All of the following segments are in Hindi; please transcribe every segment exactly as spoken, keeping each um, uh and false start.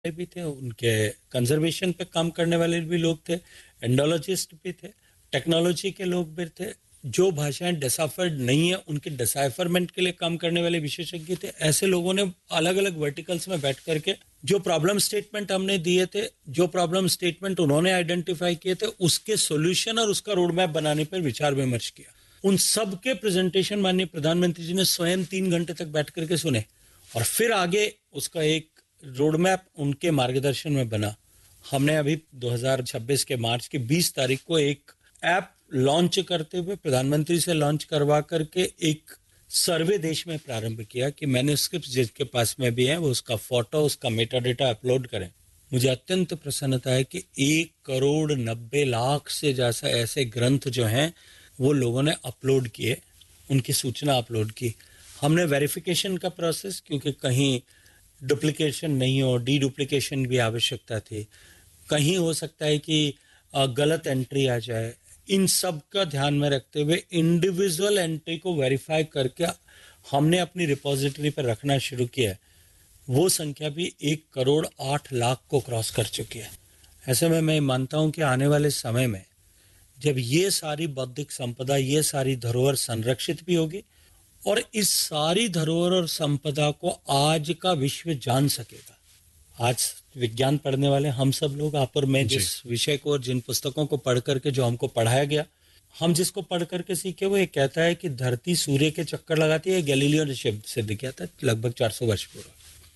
भी थे, उनके कंजर्वेशन पे काम करने वाले भी लोग थे, एंडोलॉजिस्ट भी थे, टेक्नोलॉजी के लोग भी थे, जो भाषाएं डिसाफर्ड नहीं है उनके डिसाइफरमेंट के लिए काम करने वाले विशेषज्ञ थे। ऐसे लोगों ने अलग अलग वर्टिकल्स में बैठ करके जो प्रॉब्लम स्टेटमेंट हमने दिए थे, जो प्रॉब्लम स्टेटमेंट उन्होंने आइडेंटिफाई किए थे, उसके सॉल्यूशन और उसका रोड मैप बनाने पर विचार विमर्श किया। उन सब के प्रेजेंटेशन माननीय प्रधानमंत्री जी ने स्वयं तीन घंटे तक बैठ करके सुने और फिर आगे उसका एक रोड मैप उनके मार्गदर्शन में बना। हमने अभी दो हज़ार छब्बीस के मार्च की बीस तारीख को एक ऐप लॉन्च करते हुए प्रधानमंत्री से लॉन्च करवा करके एक सर्वे देश में प्रारंभ किया कि मैन्युस्क्रिप्ट जिसके पास में भी है वो उसका फोटो, उसका मेटा डेटा अपलोड करें। मुझे अत्यंत प्रसन्नता है कि एक करोड़ नब्बे लाख से जैसा ऐसे ग्रंथ जो हैं वो लोगों ने अपलोड किए, उनकी सूचना अपलोड की। हमने वेरिफिकेशन का प्रोसेस, क्योंकि कहीं डुप्लीकेशन नहीं हो, डी डुप्लीकेशन भी आवश्यकता थी, कहीं हो सकता है कि गलत एंट्री आ जाए, इन सब का ध्यान में रखते हुए इंडिविजुअल एंट्री को वेरीफाई करके हमने अपनी रिपोजिटरी पर रखना शुरू किया। वो संख्या भी एक करोड़ आठ लाख को क्रॉस कर चुकी है। ऐसे में मैं मानता हूं कि आने वाले समय में जब ये सारी बौद्धिक संपदा, ये सारी धरोहर संरक्षित भी होगी और इस सारी धरोहर और संपदा को आज का विश्व जान सकेगा। आज विज्ञान पढ़ने वाले हम सब लोग, आप और मैं, जिस विषय को और जिन पुस्तकों को पढ़ करके जो हमको पढ़ाया गया, हम जिसको पढ़ करके सीखे वो ये कहता है कि धरती सूर्य के चक्कर लगाती है। गैलीलियो ने सिद्ध किया था लगभग चार सौ वर्ष पूर्व।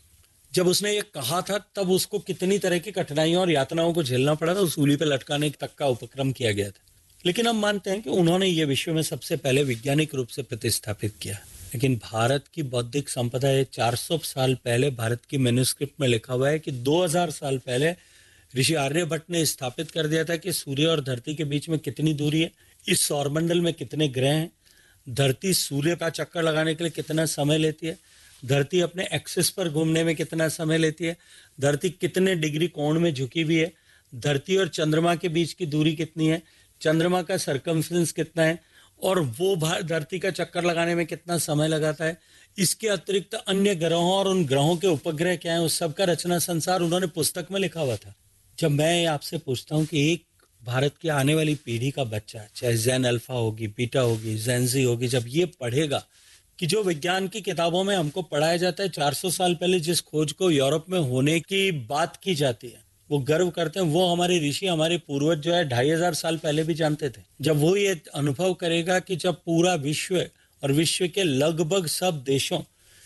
जब उसने ये कहा था तब उसको कितनी तरह की कठिनाइयों और यातनाओं को झेलना पड़ा था, सूली पे लटकाने तक का उपक्रम किया गया था। लेकिन हम मानते हैं कि उन्होंने ये विश्व में सबसे पहले वैज्ञानिक रूप से प्रतिस्थापित किया। लेकिन भारत की बौद्धिक संपदा है चार सौ साल पहले भारत की मैन्युस्क्रिप्ट में लिखा हुआ है कि दो हज़ार साल पहले ऋषि आर्यभट्ट ने स्थापित कर दिया था कि सूर्य और धरती के बीच में कितनी दूरी है, इस सौरमंडल में कितने ग्रह हैं, धरती सूर्य का चक्कर लगाने के लिए कितना समय लेती है, धरती अपने एक्सिस पर घूमने में कितना समय लेती है, धरती कितने डिग्री कोण में झुकी हुई है, धरती और चंद्रमा के बीच की दूरी कितनी है, चंद्रमा का सरकमफ्रेंस कितना है और वो धरती का चक्कर लगाने में कितना समय लगाता है। इसके अतिरिक्त अन्य ग्रहों और उन ग्रहों के उपग्रह क्या हैं, उस सब का रचना संसार उन्होंने पुस्तक में लिखा हुआ था। जब मैं आपसे पूछता हूं कि एक भारत की आने वाली पीढ़ी का बच्चा, चाहे जैन अल्फा होगी, बीटा होगी, जैनजी होगी, जब ये पढ़ेगा कि जो विज्ञान की किताबों में हमको पढ़ाया जाता है चार सौ साल पहले जिस खोज को यूरोप में होने की बात की जाती है, वो गर्व करते हैं, वो हमारे ऋषि, हमारे पूर्वज जो है ढाई हजार साल पहले भी जानते थे। जब वो ये अनुभव करेगा कि जब पूरा विश्व और विश्व के लगभग सब देशों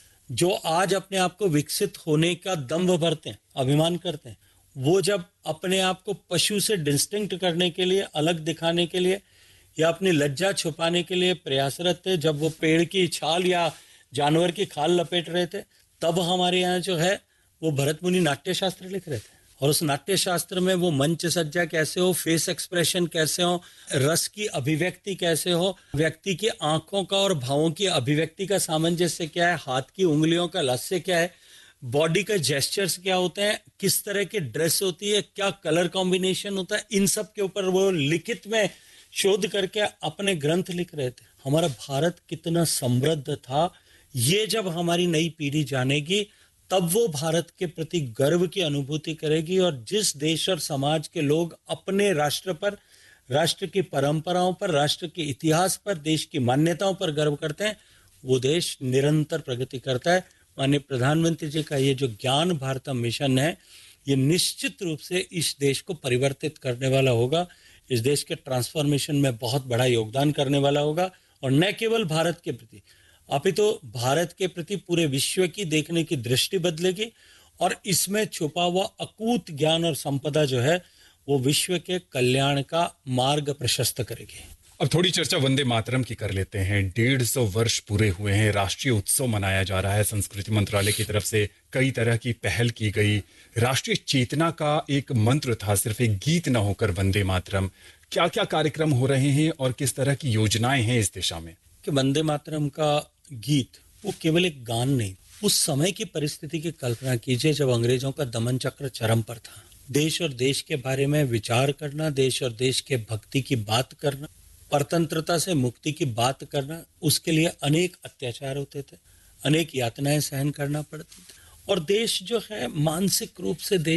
जो आज अपने आप को विकसित होने का दम्भ भरते हैं, अभिमान करते हैं, वो जब अपने आप को पशु से डिस्टिंक्ट करने के लिए, अलग दिखाने के लिए या अपनी लज्जा छुपाने के लिए प्रयासरत थे, जब वो पेड़ की छाल या जानवर की खाल लपेट रहे थे, तब हमारे यहाँ जो है वो भरत मुनि नाट्य शास्त्र लिख रहे थे। और उस नाट्य शास्त्र में वो मंच सज्जा कैसे हो, फेस एक्सप्रेशन कैसे हो, रस की अभिव्यक्ति कैसे हो, व्यक्ति की आंखों का और भावों की अभिव्यक्ति का सामंजस्य क्या है, हाथ की उंगलियों का लस्य क्या है, बॉडी का जेस्चर्स क्या होते हैं, किस तरह की ड्रेस होती है, क्या कलर कॉम्बिनेशन होता है, इन सब के ऊपर वो लिखित में शोध करके अपने ग्रंथ लिख रहे थे। हमारा भारत कितना समृद्ध था, ये जब हमारी नई पीढ़ी जानेगी तब वो भारत के प्रति गर्व की अनुभूति करेगी। और जिस देश और समाज के लोग अपने राष्ट्र पर, राष्ट्र की परंपराओं पर, राष्ट्र के इतिहास पर, देश की मान्यताओं पर गर्व करते हैं, वो देश निरंतर प्रगति करता है। माननीय प्रधानमंत्री जी का ये जो ज्ञान भारतम मिशन है, ये निश्चित रूप से इस देश को परिवर्तित करने वाला होगा, इस देश के ट्रांसफॉर्मेशन में बहुत बड़ा योगदान करने वाला होगा। और न केवल भारत के प्रति, अभी तो भारत के प्रति पूरे विश्व की देखने की दृष्टि बदलेगी और इसमें छुपा हुआ अकूत ज्ञान और संपदा जो है वो विश्व के कल्याण का मार्ग प्रशस्त करेगी। अब थोड़ी चर्चा वंदे मातरम की कर लेते हैं। डेढ़ सौ वर्ष पूरे हुए हैं, राष्ट्रीय उत्सव मनाया जा रहा है, संस्कृति मंत्रालय की तरफ से कई तरह की पहल की गई। राष्ट्रीय चेतना का एक मंत्र था, सिर्फ एक गीत न होकर वंदे मातरम। क्या क्या कार्यक्रम हो रहे हैं और किस तरह की योजनाएं हैं इस दिशा में? कि वंदे मातरम का गीत वो केवल एक गान नहीं, उस समय की परिस्थिति की कल्पना कीजिए जब अंग्रेजों का दमन चक्र चरम पर था। देश और देश के बारे में विचार करना, देश और देश के भक्ति की बात करना, परतंत्रता से मुक्ति की बात करना, उसके लिए अनेक अत्याचार होते थे, अनेक यातनाएं सहन करना पड़ती थी और देश जो है मानसिक रूप से देश